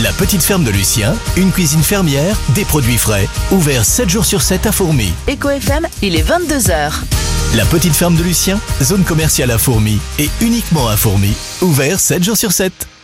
La petite ferme de Lucien, une cuisine fermière, des produits frais, ouvert 7 jours sur 7 à Fourmi. Eco FM, il est 22h. La petite ferme de Lucien, zone commerciale à Fourmi et uniquement à Fourmi, ouvert 7 jours sur 7.